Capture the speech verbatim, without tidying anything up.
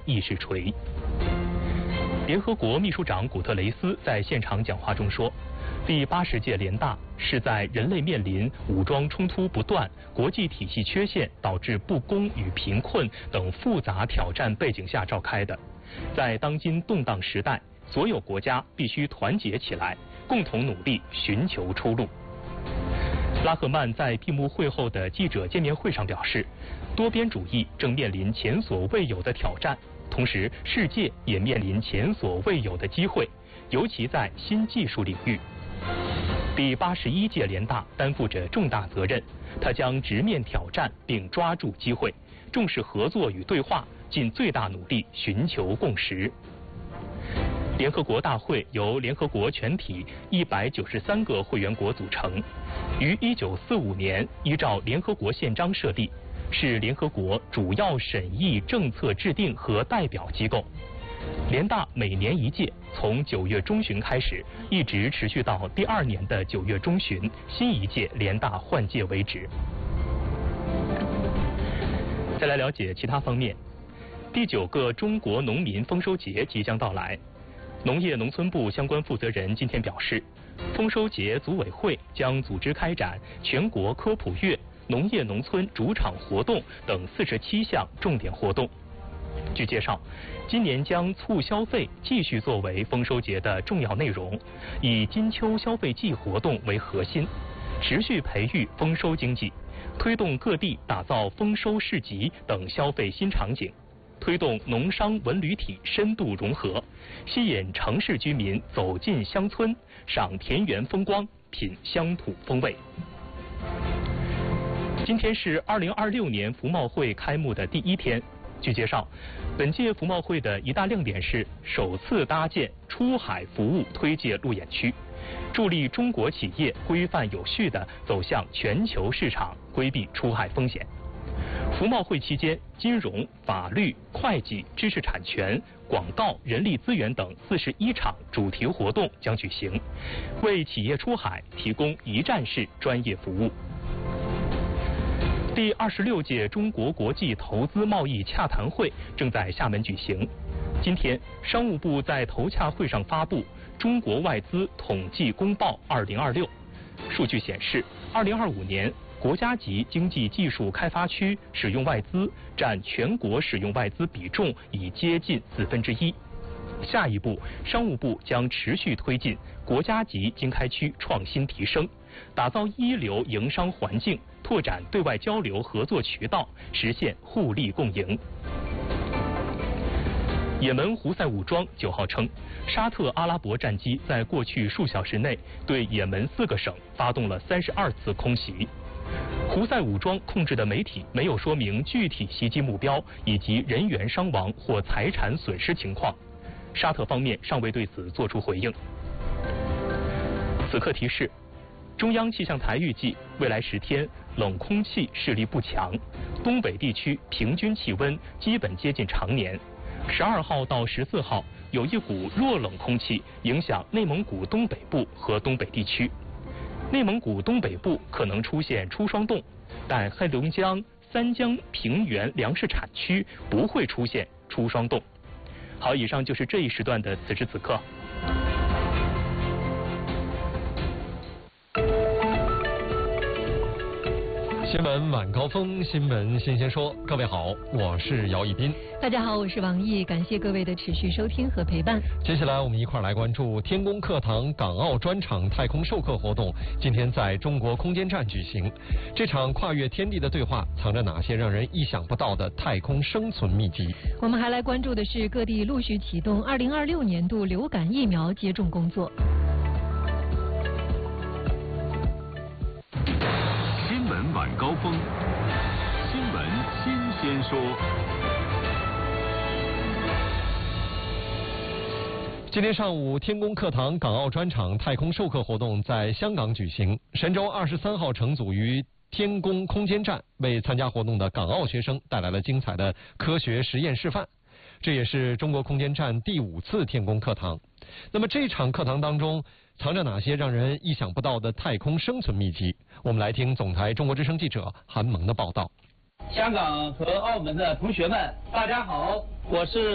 议事锤。联合国秘书长古特雷斯在现场讲话中说，第八十届联大是在人类面临武装冲突不断、国际体系缺陷导致不公与贫困等复杂挑战背景下召开的。在当今动荡时代，所有国家必须团结起来，共同努力寻求出路。拉赫曼在闭幕会后的记者见面会上表示，多边主义正面临前所未有的挑战，同时世界也面临前所未有的机会，尤其在新技术领域。第八十一届联大担负着重大责任，他将直面挑战并抓住机会，重视合作与对话，尽最大努力寻求共识。联合国大会由联合国全体一百九十三个会员国组成，于一九四五年依照联合国宪章设立，是联合国主要审议政策制定和代表机构。联大每年一届，从九月中旬开始，一直持续到第二年的九月中旬，新一届联大换届为止。再来了解其他方面，第九个中国农民丰收节即将到来。农业农村部相关负责人今天表示，丰收节组委会将组织开展全国科普月、农业农村主场活动等四十七项重点活动。据介绍，今年将促消费继续作为丰收节的重要内容，以金秋消费季活动为核心，持续培育丰收经济，推动各地打造丰收市集等消费新场景，推动农商文旅体深度融合，吸引城市居民走进乡村，赏田园风光，品乡土风味。今天是二零二六年服贸会开幕的第一天。据介绍，本届服贸会的一大亮点是首次搭建出海服务推介路演区，助力中国企业规范有序地走向全球市场，规避出海风险。服贸会期间，金融、法律、会计、知识产权、广告、人力资源等四十一场主题活动将举行，为企业出海提供一站式专业服务。第二十六届中国国际投资贸易洽谈会正在厦门举行。今天，商务部在投洽会上发布《中国外资统计公报二零二六》，数据显示，二零二五年国家级经济技术开发区使用外资占全国使用外资比重已接近四分之一。下一步，商务部将持续推进国家级经开区创新提升，打造一流营商环境，拓展对外交流合作渠道，实现互利共赢。也门胡塞武装九号称，沙特阿拉伯战机在过去数小时内对也门四个省发动了三十二次空袭。胡塞武装控制的媒体没有说明具体袭击目标以及人员伤亡或财产损失情况，沙特方面尚未对此作出回应。此刻提示，中央气象台预计未来十天冷空气势力不强，东北地区平均气温基本接近常年。十二号到十四号有一股弱冷空气影响内蒙古东北部和东北地区，内蒙古东北部可能出现初霜冻，但黑龙江、三江平原粮食产区不会出现初霜冻。好，以上就是这一时段的此时此刻。 新闻晚高峰，新闻新鲜说。各位好，我是姚一斌。 大家好，我是王毅，感谢各位的持续收听和陪伴。 接下来我们一块来关注天宫课堂港澳专场太空授课活动，今天在中国空间站举行。这场跨越天地的对话，藏着哪些让人意想不到的太空生存秘籍？ 我们还来关注的是各地陆续启动二零二六年度流感疫苗接种工作。 新闻晚高峰，新闻新鲜说。 今天上午，天宫课堂港澳专场太空授课活动在香港举行。神舟二十三号乘组于天宫空间站，为参加活动的港澳学生带来了精彩的科学实验示范。这也是中国空间站第五次天宫课堂。那么这场课堂当中，藏着哪些让人意想不到的太空生存秘籍？我们来听总台中国之声记者韩萌的报道。 香港和澳门的同学们，大家好，我是